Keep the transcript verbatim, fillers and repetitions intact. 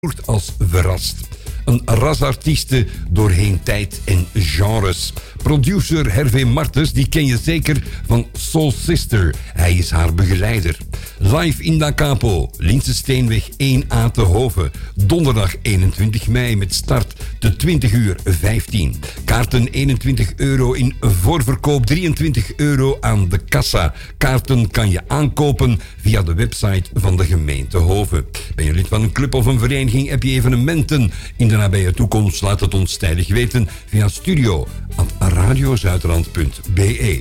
als verrast. Een ras artiesten doorheen tijd en genres. Producer Hervé Martens, die ken je zeker van Soul Sister. Hij is haar begeleider. Live in Da Capo, Linse Steenweg één A te Hoven. Donderdag eenentwintig mei met start te twintig uur vijftien. Kaarten eenentwintig euro in voorverkoop, drieëntwintig euro aan de kassa. Kaarten kan je aankopen via de website van de gemeente Hoven. Ben je lid van een club of een vereniging? Heb je evenementen in de nabije toekomst? Laat het ons tijdig weten via studio at radiozuiderland punt be.